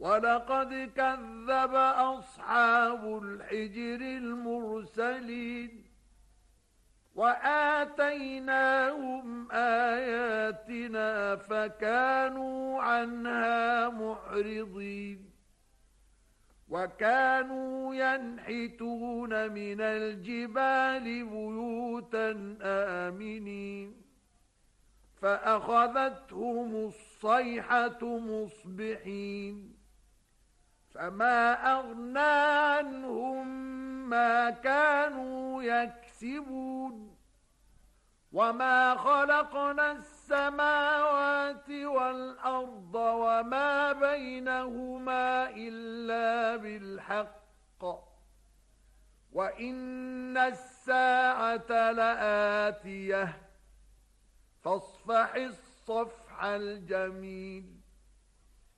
ولقد كذب أصحاب الحجر المرسلين وآتيناهم آياتنا فكانوا عنها معرضين وكانوا ينحتون من الجبال بيوتا آمنين فأخذتهم الصيحة مصبحين فما أغنى عنهم ما كانوا يكسبون وما خلقنا السماوات والأرض وما بينهما إلا بالحق وإن الساعة لآتية فاصفح الصفح الجميل